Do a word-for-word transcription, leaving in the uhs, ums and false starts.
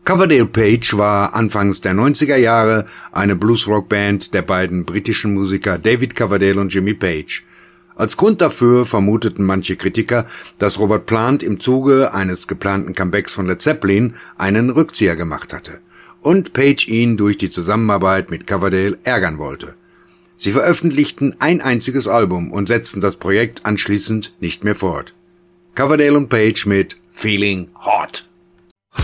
Coverdale Page war anfangs der neunziger Jahre eine Bluesrock-Band der beiden britischen Musiker David Coverdale und Jimmy Page. Als Grund dafür vermuteten manche Kritiker, dass Robert Plant im Zuge eines geplanten Comebacks von Led Zeppelin einen Rückzieher gemacht hatte und Page ihn durch die Zusammenarbeit mit Coverdale ärgern wollte. Sie veröffentlichten ein einziges Album und setzten das Projekt anschließend nicht mehr fort. Coverdale und Page mit Feeling Hot.